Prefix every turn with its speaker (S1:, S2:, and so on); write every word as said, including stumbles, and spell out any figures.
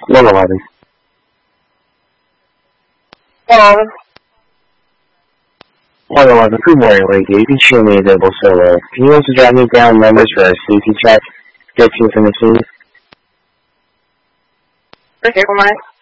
S1: one eleven.
S2: Hello.
S1: one eleven, good morning, lady. You can show me a double solo. Can you also jot me down numbers for our safety check? fifteen from the scene.
S2: Okay, one minute.